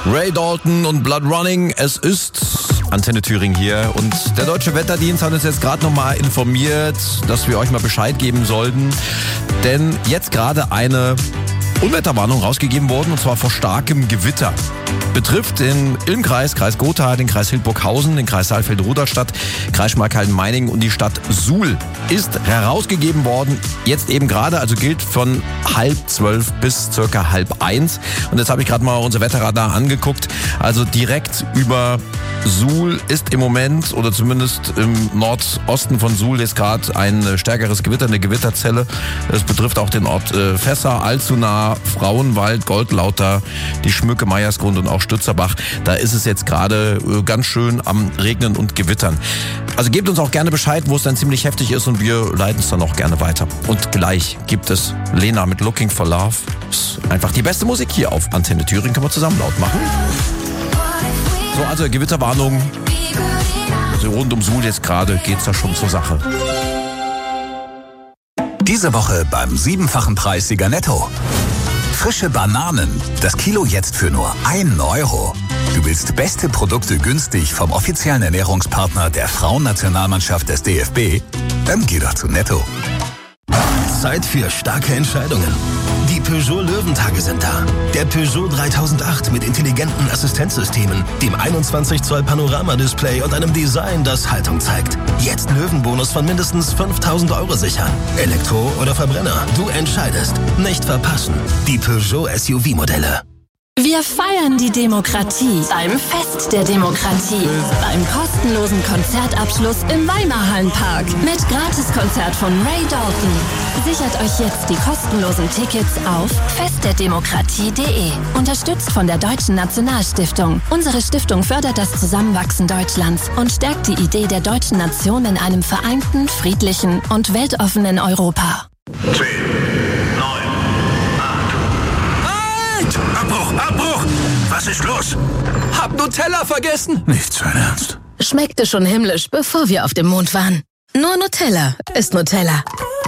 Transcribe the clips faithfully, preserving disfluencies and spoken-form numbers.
Ray Dalton und Blood Running. Es ist Antenne Thüringen hier und der Deutsche Wetterdienst hat uns jetzt gerade nochmal informiert, dass wir euch mal Bescheid geben sollten. Denn jetzt gerade eine Unwetterwarnung rausgegeben worden, und zwar vor starkem Gewitter. Betrifft den Ilmkreis, Kreis Gotha, den Kreis Hildburghausen, den Kreis Saalfeld-Rudolstadt, Kreis Schmalkalden-Meiningen und die Stadt Suhl. Ist herausgegeben worden, jetzt eben gerade, also gilt von halb zwölf bis circa halb eins. Und jetzt habe ich gerade mal unser Wetterradar angeguckt. Also direkt über Suhl ist im Moment, oder zumindest im Nordosten von Suhl, ist gerade ein stärkeres Gewitter, eine Gewitterzelle. Das betrifft auch den Ort äh, Fässer, Alzuna, Frauenwald, Goldlauter, die Schmücke, Meiersgrund und auch Stützerbach. Da ist es jetzt gerade äh, ganz schön am Regnen und Gewittern. Also gebt uns auch gerne Bescheid, wo es dann ziemlich heftig ist, und wir leiten es dann auch gerne weiter. Und gleich gibt es Lena mit Looking for Love. Ist einfach die beste Musik hier auf Antenne Thüringen. Können wir zusammen laut machen. So, also Gewitterwarnung. Also rund um Suhl jetzt gerade geht's da schon zur Sache. Diese Woche beim siebenfachen Preissieger Netto. Frische Bananen, das Kilo jetzt für nur einen Euro. Du willst beste Produkte günstig vom offiziellen Ernährungspartner der Frauennationalmannschaft des D F B? Dann geh doch zu Netto. Zeit für starke Entscheidungen. Die Peugeot Löwentage sind da. Der Peugeot dreitausendacht mit intelligenten Assistenzsystemen, dem einundzwanzig Zoll Panoramadisplay und einem Design, das Haltung zeigt. Jetzt Löwenbonus von mindestens fünftausend Euro sichern. Elektro oder Verbrenner, du entscheidest. Nicht verpassen. Die Peugeot S U V-Modelle. Wir feiern die Demokratie beim Fest der Demokratie. Beim kostenlosen Konzertabschluss im Weimarhallenpark mit Gratiskonzert von Ray Dalton. Sichert euch jetzt die kostenlosen Tickets auf fest der demokratie punkt de. Unterstützt von der Deutschen Nationalstiftung. Unsere Stiftung fördert das Zusammenwachsen Deutschlands und stärkt die Idee der deutschen Nation in einem vereinten, friedlichen und weltoffenen Europa. zehn, neun, acht. Abbruch, Abbruch! Was ist los? Hab Nutella vergessen! Nicht sein Ernst. Schmeckte schon himmlisch, bevor wir auf dem Mond waren. Nur Nutella ist Nutella.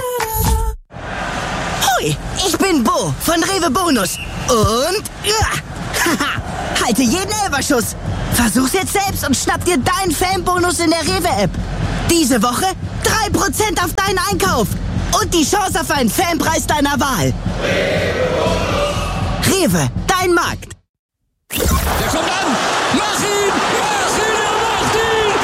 Hoi, ich bin Bo von Rewe Bonus. Und ja, haha, halte jeden Elberschuss. Versuch's jetzt selbst und schnapp dir deinen Fanbonus in der Rewe-App. Diese Woche drei Prozent auf deinen Einkauf. Und die Chance auf einen Fanpreis deiner Wahl. Rewe, dein Markt. Der kommt an! Mach ihn! Mach ihn! Er macht ihn!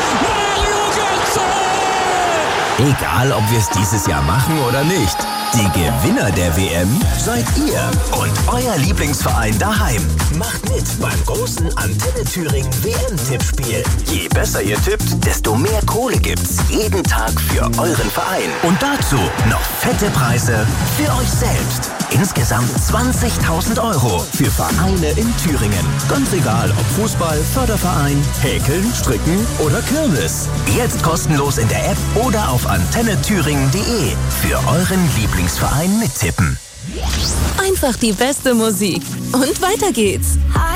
Mario Götze! Egal, ob wir es dieses Jahr machen oder nicht. Die Gewinner der W M seid ihr und euer Lieblingsverein daheim. Macht mit beim großen Antenne Thüringen W M-Tippspiel. Je besser ihr tippt, desto mehr Kohle gibt's jeden Tag für euren Verein. Und dazu noch fette Preise für euch selbst. Insgesamt zwanzigtausend Euro für Vereine in Thüringen. Ganz egal, ob Fußball, Förderverein, Häkeln, Stricken oder Kirmes. Jetzt kostenlos in der App oder auf antenne thüringen punkt de für euren Lieblingsverein mittippen. Einfach die beste Musik. Und weiter geht's.